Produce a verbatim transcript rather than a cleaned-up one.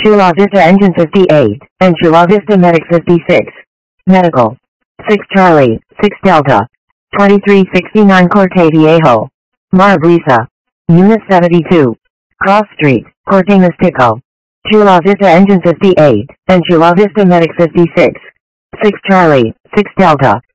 Chula Vista Engine fifty-eight, and Chula Vista Medic fifty-six. Medical. six Charlie, six Delta. twenty-three sixty-nine Corte Viejo. Mar Brisa. Unit seventy-two. Cross Street, Cortinas Pico. Chula Vista Engine fifty-eight, and Chula Vista Medic fifty-six. six Charlie, six Delta.